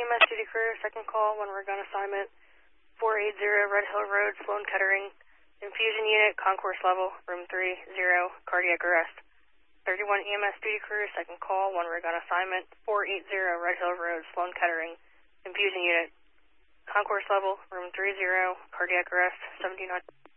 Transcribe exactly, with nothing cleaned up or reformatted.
M S duty crew, second call, one rig on assignment, four eighty Red Hill Road, Sloan Kettering, infusion unit, concourse level, room three zero, cardiac arrest. thirty-one E M S duty crew, second call, one rig on assignment, four eighty Red Hill Road, Sloan Kettering, infusion unit, concourse level, room three zero, cardiac arrest, seventeen hundred.